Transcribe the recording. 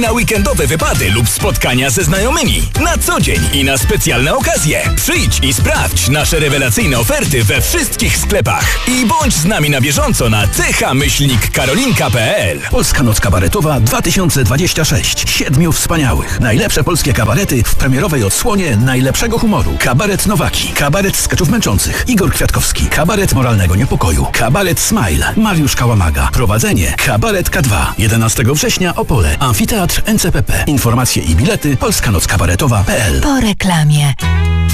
Na weekendowe wypady lub spotkania ze znajomymi. Na co dzień i na specjalne okazje. Przyjdź i sprawdź nasze rewelacyjne oferty we wszystkich sklepach. I bądź z nami na bieżąco na cecha-karolinka.pl. Polska Noc Kabaretowa 2026. 7 wspaniałych. Najlepsze polskie kabarety w premierowej odsłonie najlepszego humoru. Kabaret Nowaki. Kabaret skeczów męczących. Igor Kwiatkowski. Kabaret moralnego niepokoju. Kabaret Smile. Mariusz Kałamaga. Prowadzenie. Kabaret K2. 11 września Opole. Amfiteatr NCPP. Informacje i bilety polskanockabaretowa.pl. Po reklamie.